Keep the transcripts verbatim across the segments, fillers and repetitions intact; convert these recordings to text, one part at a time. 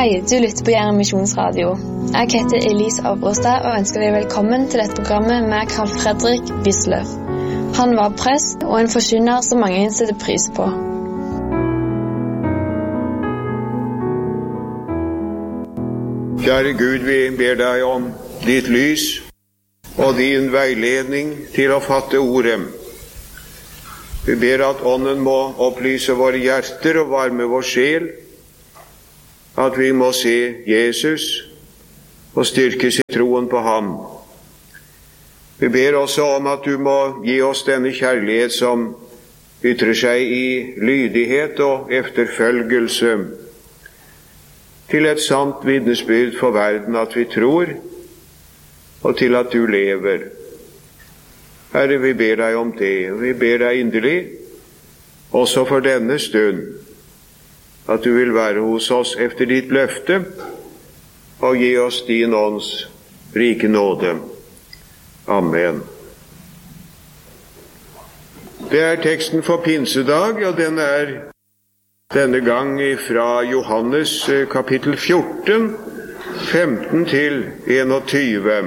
Hei, du lytter på Jæren Misjonsradio. Jeg heter Elise Avrostad og ønsker deg velkommen til dette programmet med Carl Fredrik Wisløff. Han var prest og en forkynner som mange setter pris på. Kjære Gud, vi ber deg om ditt lys og din veiledning til å fatte ordet. Vi ber at ånden må opplyse våre hjerter og varme vår sjel, at vi må se Jesus og styrkes i troen på ham. Vi ber også om at du må gi oss denne kjærlighet som ytrer seg i lydighet og efterfølgelse, til et sant vitnesbyrd for verden at vi tror, og til at du lever. Herre, vi ber deg om det, og vi ber deg inderlig, også for denne stund, at du vil være hos oss efter ditt løfte, og gi oss din ånds rike nåde. Amen. Det er teksten for pinsedag, og den er denne gang fra Johannes kapittel fjorten, femten til enogtyve.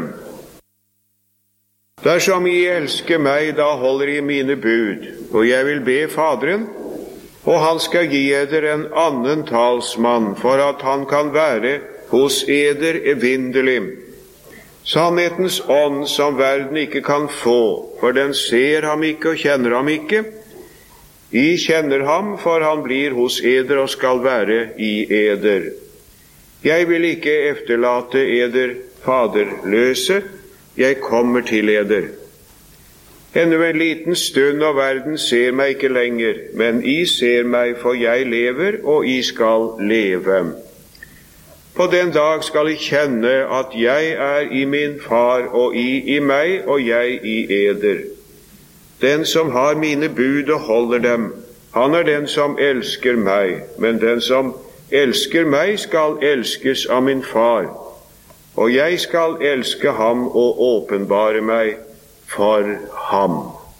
Dersom I elsker meg, da holder I mine bud, og jeg vil be Faderen, og han skal gi eder en annen talsmann, for at han kan være hos eder evinderlig. Sannhetens ånd som verden ikke kan få, for den ser ham ikke og kjenner ham ikke. I kjenner ham, for han blir hos eder og skal være i eder. Jeg vil ikke efterlate eder faderløse, jeg kommer til eder. Ennå en liten stund, og verden ser meg ikke lenger, men I ser meg, for jeg lever, og I skal leve. På den dag skal I kjenne at jeg er I min far, og I i meg, og jeg I eder. Den som har mine bud og holder dem, han er den som elsker meg, men den som elsker meg skal elskes av min far, og jeg skal elske ham og åpenbare meg for ham.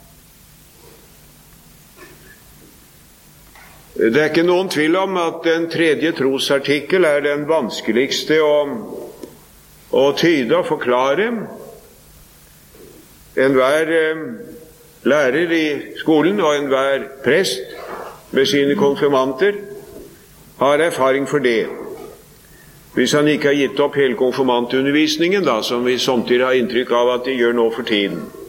Det er ikke noen tvil om at den tredje trosartikkel er den vanskeligste å, å tyde og forklare. Enhver eh, lærer i skolen og enhver prest med sine konfirmanter har erfaring for det. Hvis han ikke har gitt opp hele konfirmantundervisningen, da, som vi samtidig har inntrykk av at de gjør nå for tiden.